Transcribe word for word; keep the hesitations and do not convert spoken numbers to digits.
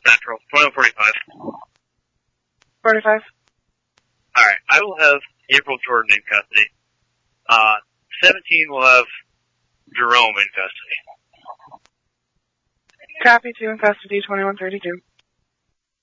Central, twenty-one forty-five. forty-five. Alright, I will have April Jordan in custody. Uh, seventeen will have Jerome in custody. Copy, two in custody, twenty-one thirty-two.